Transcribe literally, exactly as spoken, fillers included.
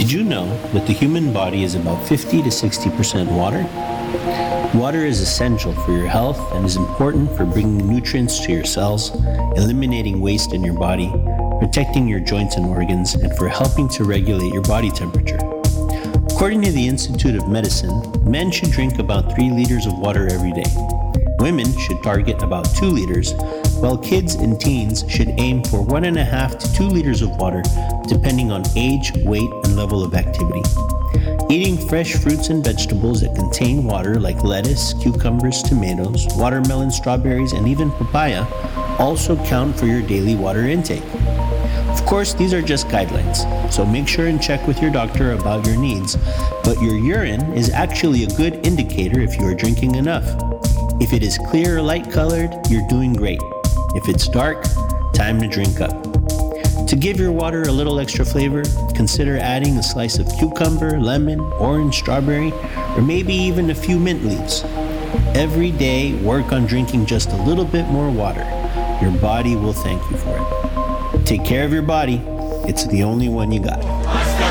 Did you know that the human body is about fifty to sixty percent water? Water is essential for your health and is important for bringing nutrients to your cells, eliminating waste in your body, protecting your joints and organs, and for helping to regulate your body temperature. According to the Institute of Medicine, men should drink about three liters of water every day. Women should target about two liters, while kids and teens should aim for one and a half to two liters of water, depending on age, weight, and level of activity. Eating fresh fruits and vegetables that contain water like lettuce, cucumbers, tomatoes, watermelon, strawberries, and even papaya also count for your daily water intake. Of course, these are just guidelines, so make sure and check with your doctor about your needs, but your urine is actually a good indicator if you are drinking enough. If it is clear or light colored, you're doing great. If it's dark, time to drink up. To give your water a little extra flavor, consider adding a slice of cucumber, lemon, orange, strawberry, or maybe even a few mint leaves. Every day, work on drinking just a little bit more water. Your body will thank you for it. Take care of your body. It's the only one you got.